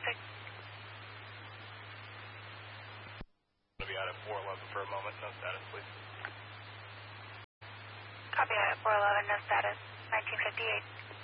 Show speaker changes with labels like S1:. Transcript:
S1: traffic.
S2: Going to be out at 411 for a moment. No status, please.
S1: Copy out at 411, no status. 1958.